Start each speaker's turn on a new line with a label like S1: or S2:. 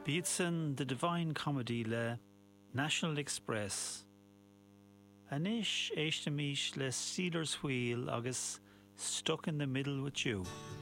S1: Beatson the Divine Comedy le National Express. Anish éistemís le Sealer's Wheel agus Stuck in the Middle with You.